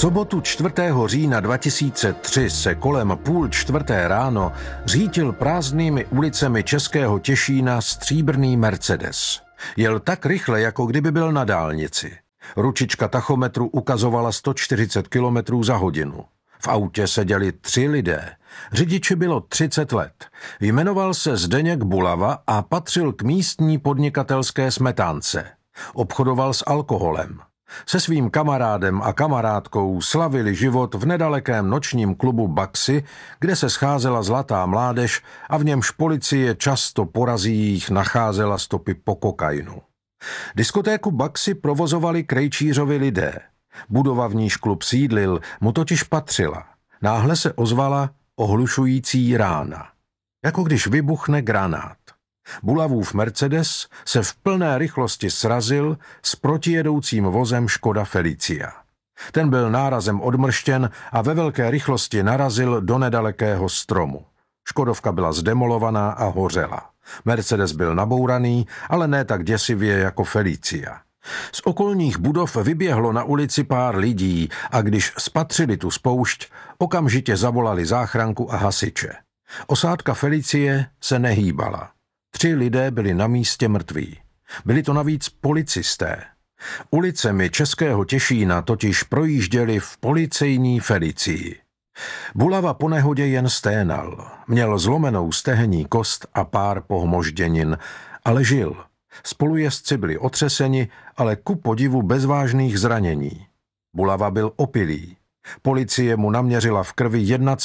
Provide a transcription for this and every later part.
sobotu 4. října 2003 se kolem 3:30 ráno řítil prázdnými ulicemi Českého Těšína stříbrný Mercedes. Jel tak rychle, jako kdyby byl na dálnici. Ručička tachometru ukazovala 140 km za hodinu. V autě seděli 3 lidé. Řidiči bylo 30 let. Jmenoval se Zdeněk Bulava a patřil k místní podnikatelské smetánce. Obchodoval s alkoholem. Se svým kamarádem a kamarádkou slavili život v nedalekém nočním klubu Baxi, kde se scházela zlatá mládež a v němž policie často po razích nacházela stopy po kokainu. Diskotéku Baxi provozovali Krejčířovi lidé. Budova, v níž klub sídlil, mu totiž patřila. Náhle se ozvala ohlušující rána. Jako když vybuchne granát. Bulavův Mercedes se v plné rychlosti srazil s protijedoucím vozem Škoda Felicia. Ten byl nárazem odmrštěn a ve velké rychlosti narazil do nedalekého stromu. Škodovka byla zdemolovaná a hořela. Mercedes byl nabouraný, ale ne tak děsivě jako Felicia. Z okolních budov vyběhlo na ulici pár lidí a když spatřili tu spoušť, okamžitě zavolali záchranku a hasiče. Osádka Felicie se nehýbala. 3 lidé byli na místě mrtví. Byli to navíc policisté. Ulicemi Českého Těšína totiž projížděli v policejní Felicii. Bulava po nehodě jen sténal. Měl zlomenou stehenní kost a pár pohmožděnin, ale žil. Spolujezdci byli otřeseni, ale ku podivu bez vážných zranění. Bulava byl opilý. Policie mu naměřila v krvi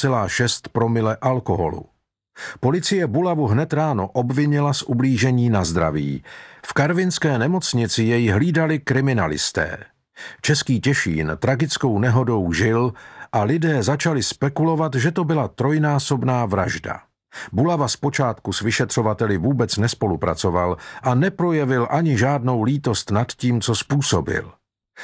1,6 promile alkoholu. Policie Bulavu hned ráno obvinila z ublížení na zdraví. V karvinské nemocnici jej hlídali kriminalisté. Český Těšín tragickou nehodou žil a lidé začali spekulovat, že to byla trojnásobná vražda. Bulava zpočátku s vyšetřovateli vůbec nespolupracoval a neprojevil ani žádnou lítost nad tím, co způsobil.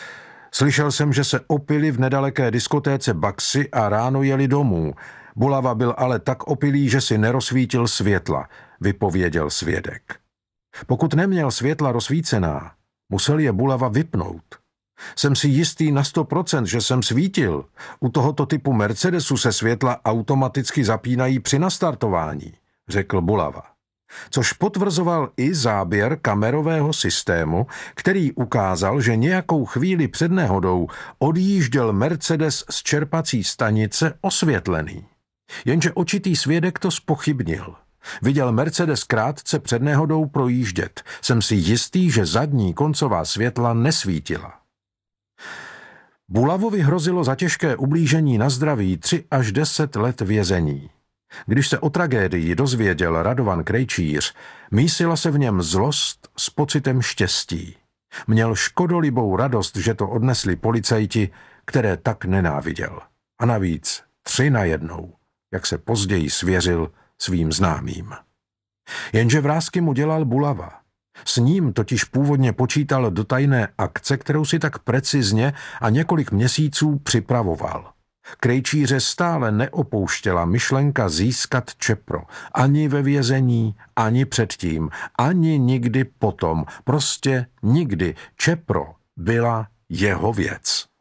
Slyšel jsem, že se opili v nedaleké diskotéce Baxi a ráno jeli domů. Bulava byl ale tak opilý, že si nerozsvítil světla, vypověděl svědek. Pokud neměl světla rozsvícená, musel je Bulava vypnout. Jsem si jistý na 100%, že jsem svítil. U tohoto typu Mercedesu se světla automaticky zapínají při nastartování, řekl Bulava. Což potvrzoval i záběr kamerového systému, který ukázal, že nějakou chvíli před nehodou odjížděl Mercedes z čerpací stanice osvětlený. Jenže očitý svědek to zpochybnil. Viděl Mercedes krátce před nehodou projíždět. Jsem si jistý, že zadní koncová světla nesvítila. Bulavovi hrozilo za těžké ublížení na zdraví 3 až 10 let vězení. Když se o tragédii dozvěděl Radovan Krejčíř, mísila se v něm zlost s pocitem štěstí. Měl škodolibou radost, že to odnesli policajti, které tak nenáviděl. A navíc 3 najednou, jak se později svěřil svým známým. Jenže vrásky mu dělal Bulava. S ním totiž původně počítal do tajné akce, kterou si tak precizně a několik měsíců připravoval. Krejčíře stále neopouštěla myšlenka získat Čepro. Ani ve vězení, ani předtím, ani nikdy potom. Prostě nikdy. Čepro byla jeho věc.